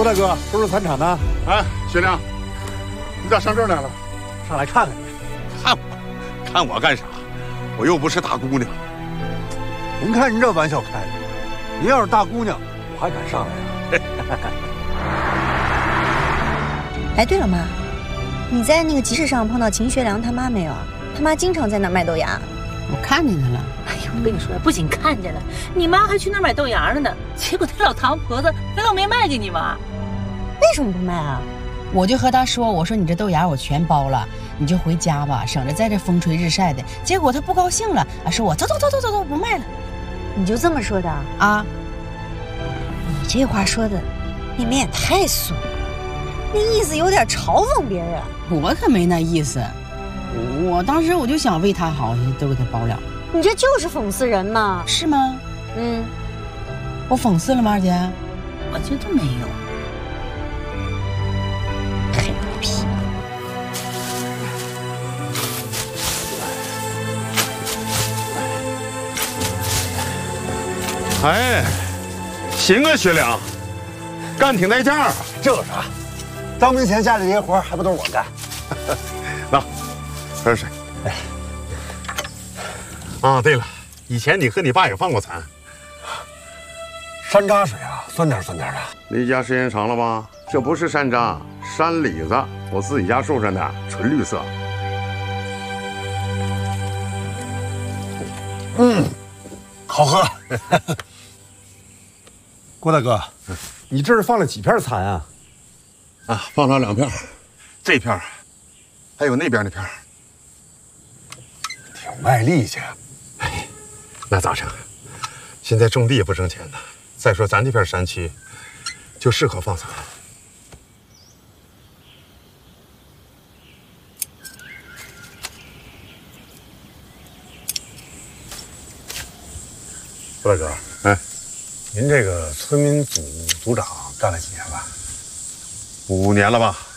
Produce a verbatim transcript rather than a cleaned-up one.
郭大哥，收拾残场呢？ 哎，学良，你咋上这儿来了？ 上来看看你。 看我？看我干啥？我又不是大姑娘。 您看您这玩笑开的，您要是大姑娘，我还敢上来呀？ 哎，对了，妈，你在那个集市上碰到秦学良他妈没有啊？他妈经常在那儿卖豆芽。 我看见他了。 哎呦，我跟你说，不仅看见了，你妈还去那儿买豆芽了呢。结果他老唐婆子非老没卖给你妈。 为什么不卖啊？ 我就和他说，我说你这豆芽我全包了，你就回家吧，省着在这风吹日晒的。结果他不高兴了，啊，说我走走走走走走，不卖了。 你就这么说的啊？ 你这话说的，你们也太损了，那意思有点嘲讽别人。 我可没那意思，我当时我就想为他好，都给他包了。 你这就是讽刺人嘛？ 是吗？ 嗯， 我讽刺了吗，二姐？ 我觉得没有。 黑牛皮。 哎，行啊，学良，干挺带劲儿。 这有啥？当兵前家里这些活还不都是我干？ 那，喝水。哎。啊，对了，以前你和你爸也放过蚕。 山楂水啊，酸点酸点的。 离家时间长了吧？这不是山楂，山李子，我自己家种上的，纯绿色。 嗯，好喝。郭大哥，你这是放了几片蚕啊？ 啊，放了两片，这片还有那边那片。 挺卖力气。 哎，那咋成？现在种地也不挣钱的。再说咱这片山区，就适合放蚕。 郭大哥， 哎， 您这个村民组组长干了几年了？ 五年了吧？